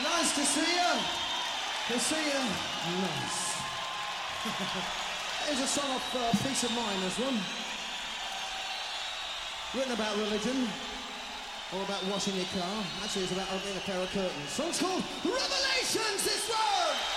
Nice to see you. To see you. Nice. Here's a song of Peace of Mind, this one. Written about religion. Or about washing your car. Actually, it's about opening a pair of curtains. Song's called Revelations, this one!